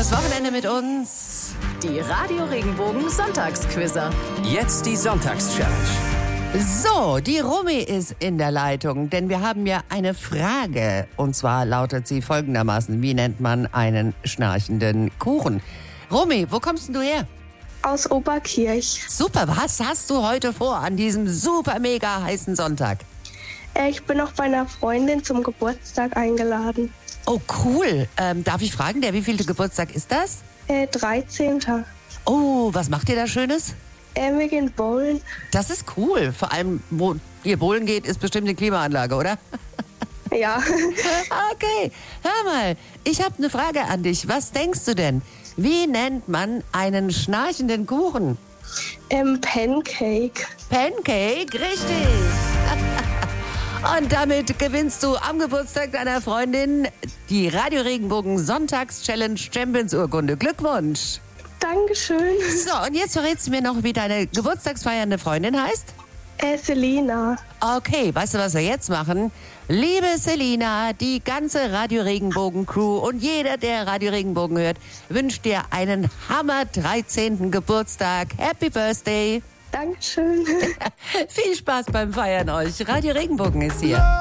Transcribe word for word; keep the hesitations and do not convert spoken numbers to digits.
Schönes Wochenende mit uns. Die Radio Regenbogen Sonntagsquizzer. Jetzt die Sonntagschallenge. So, die Romy ist in der Leitung, denn wir haben ja eine Frage. Und zwar lautet sie folgendermaßen: Wie nennt man einen schnarchenden Kuchen? Romy, wo kommst denn du her? Aus Oberkirch. Super, was hast du heute vor an diesem super mega heißen Sonntag? Äh, ich bin auch bei einer Freundin zum Geburtstag eingeladen. Oh, cool. Ähm, darf ich fragen, der wievielte Geburtstag ist das? Äh, dreizehnten Oh, was macht ihr da Schönes? Äh, wir gehen bowlen. Das ist cool. Vor allem, wo ihr bowlen geht, ist bestimmt eine Klimaanlage, oder? Ja. Okay, hör mal, ich habe eine Frage an dich. Was denkst du denn? Wie nennt man einen schnarchenden Kuchen? ähm, Pancake. Pancake, richtig. Und damit gewinnst du am Geburtstag deiner Freundin die Radio Regenbogen Sonntags-Challenge Champions Urkunde. Glückwunsch. Dankeschön. So, und jetzt verrätst du mir noch, wie deine geburtstagsfeiernde Freundin heißt? Äh, Selina. Okay, weißt du, was wir jetzt machen? Liebe Selina, die ganze Radio Regenbogen Crew und jeder, der Radio Regenbogen hört, wünscht dir einen Hammer dreizehnten Geburtstag. Happy Birthday. Dankeschön. Viel Spaß beim Feiern euch. Radio Regenbogen ist hier.